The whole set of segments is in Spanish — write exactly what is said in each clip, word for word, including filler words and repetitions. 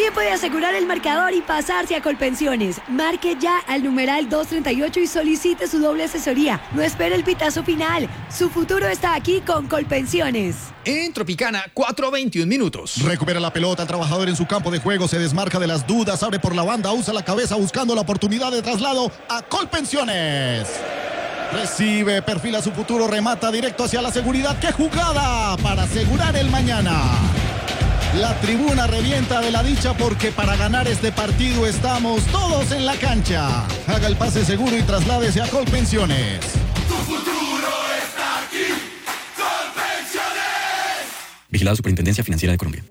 Tiempo de asegurar el marcador y pasarse a Colpensiones. Marque ya al numeral doscientos treinta y ocho y solicite su doble asesoría. No espere el pitazo final. Su futuro está aquí con Colpensiones. En Tropicana, cuatro veintiún minutos. Recupera la pelota, el trabajador en su campo de juego, se desmarca de las dudas, abre por la banda, usa la cabeza buscando la oportunidad de traslado a Colpensiones. Recibe, perfila su futuro, remata directo hacia la seguridad. ¡Qué jugada para asegurar el mañana! La tribuna revienta de la dicha porque para ganar este partido estamos todos en la cancha. Haga el pase seguro y trasládese a Colpensiones. Tu futuro está aquí, Colpensiones. Vigilada Superintendencia Financiera de Colombia.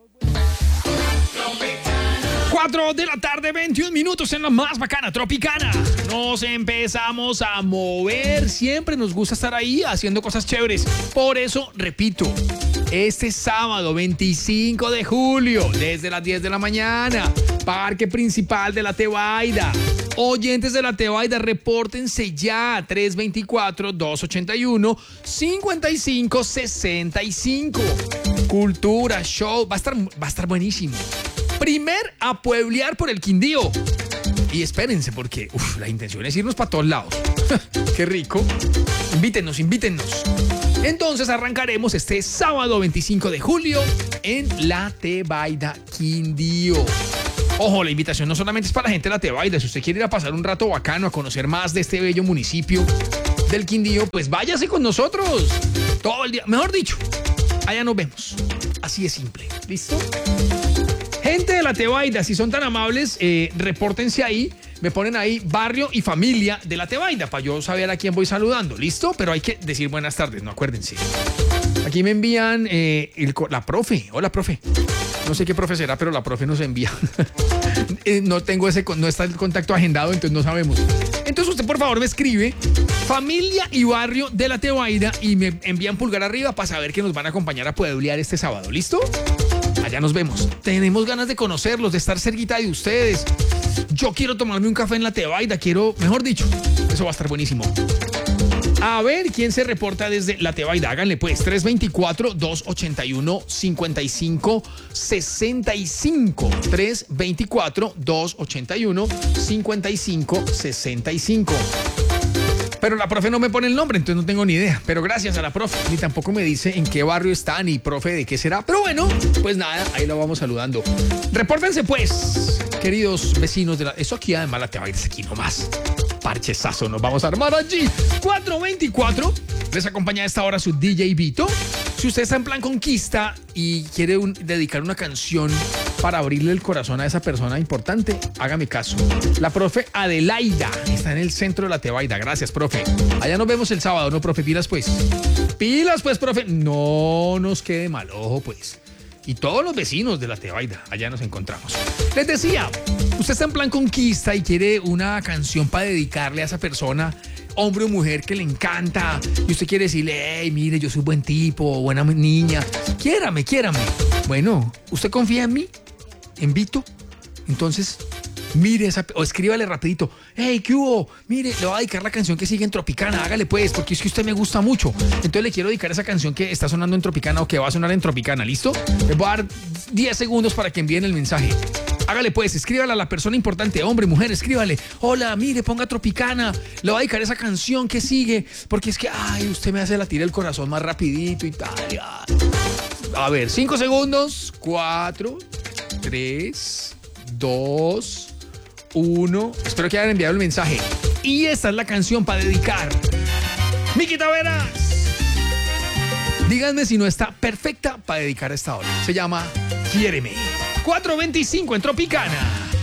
cuatro de la tarde, veintiún minutos en la más bacana Tropicana. Nos empezamos a mover. Siempre nos gusta estar ahí haciendo cosas chéveres. Por eso, repito, este sábado veinticinco de julio, desde las diez de la mañana, Parque Principal de la Tebaida. Oyentes de la Tebaida, repórtense ya. tres dos cuatro, dos ocho uno, cinco cinco seis cinco. Cultura, show, va a estar, va a estar buenísimo. Primer a pueblear por el Quindío. Y espérense porque uf, la intención es irnos para todos lados. Qué rico. Invítennos, invítennos. Entonces arrancaremos este sábado veinticinco de julio en la Tebaida Quindío. Ojo, la invitación no solamente es para la gente de la Tebaida. Si usted quiere ir a pasar un rato bacano, a conocer más de este bello municipio del Quindío, pues váyase con nosotros todo el día. Mejor dicho, allá nos vemos. Así de simple. ¿Listo? Gente de la Tebaida, si son tan amables, eh, repórtense ahí, me ponen ahí barrio y familia de la Tebaida para yo saber a quién voy saludando, ¿listo? Pero hay que decir buenas tardes, no acuérdense. Aquí me envían eh, el, la profe, hola profe, no sé qué profe será, pero la profe nos envía. eh, no tengo ese, no está el contacto agendado, entonces no sabemos. Entonces usted por favor me escribe familia y barrio de la Tebaida y me envían pulgar arriba para saber que nos van a acompañar a pueblear este sábado, ¿listo? Allá nos vemos. Tenemos ganas de conocerlos, de estar cerquita de ustedes. Yo quiero tomarme un café en la Tebaida, quiero, mejor dicho, eso va a estar buenísimo. A ver quién se reporta desde la Tebaida. Háganle pues, tres dos cuatro, dos ocho uno, cinco cinco seis cinco. tres dos cuatro, dos ocho uno, cinco cinco seis cinco. Pero la profe no me pone el nombre, entonces no tengo ni idea. Pero gracias a la profe, ni tampoco me dice en qué barrio está, ni profe de qué será. Pero bueno, pues nada, ahí lo vamos saludando. Repórtense pues, queridos vecinos de la... Eso aquí además la Tebaida es aquí nomás. Parchezazo, nos vamos a armar allí. cuatro veinticuatro, les acompaña a esta hora su D J Vito. Si usted está en plan conquista y quiere un, dedicar una canción para abrirle el corazón a esa persona importante, hágame caso. La profe Adelaida está en el centro de la Tebaida. Gracias, profe. Allá nos vemos el sábado, ¿no, profe? Pilas, pues. Pilas, pues, profe. No nos quede mal ojo, pues. Y todos los vecinos de la Tebaida, allá nos encontramos. Les decía, usted está en plan conquista y quiere una canción para dedicarle a esa persona, hombre o mujer que le encanta, y usted quiere decirle, hey, mire, yo soy buen tipo, buena niña, quiérame, quiérame. Bueno, ¿usted confía en mí? ¿En Vito? Entonces, mire esa, o escríbale rapidito, hey, ¿qué hubo? Mire, le voy a dedicar la canción que sigue en Tropicana, hágale pues, porque es que usted me gusta mucho. Entonces le quiero dedicar esa canción que está sonando en Tropicana o que va a sonar en Tropicana, ¿listo? Les voy a dar diez segundos para que envíen el mensaje. Hágale pues, escríbale a la persona importante, hombre, mujer, escríbale. Hola, mire, ponga Tropicana, le voy a dedicar esa canción que sigue, porque es que, ay, usted me hace latir el corazón más rapidito y tal. A ver, cinco segundos, cuatro, tres, dos, uno. Espero que hayan enviado el mensaje. Y esta es la canción para dedicar. Miki Taveras, díganme si no está perfecta para dedicar a esta hora. Se llama Quiéreme. cuatro veinticinco en Tropicana.